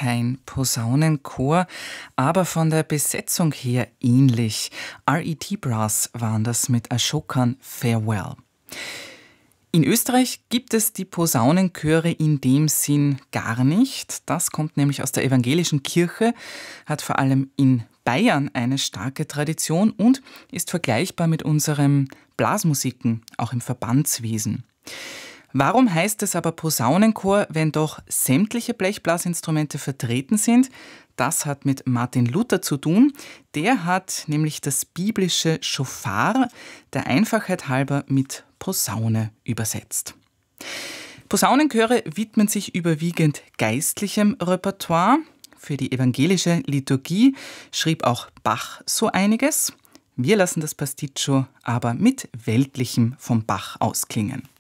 kein Posaunenchor, aber von der Besetzung her ähnlich. RET Brass waren das mit Ashokan Farewell. In Österreich gibt es die Posaunenchöre in dem Sinn gar nicht. Das kommt nämlich aus der evangelischen Kirche, hat vor allem in Bayern eine starke Tradition und ist vergleichbar mit unseren Blasmusiken, auch im Verbandswesen. Warum heißt es aber Posaunenchor, wenn doch sämtliche Blechblasinstrumente vertreten sind? Das hat mit Martin Luther zu tun. Der hat nämlich das biblische Schofar der Einfachheit halber mit Posaune übersetzt. Posaunenchöre widmen sich überwiegend geistlichem Repertoire. Für die evangelische Liturgie schrieb auch Bach so einiges. Wir lassen das Pasticcio aber mit Weltlichem vom Bach ausklingen.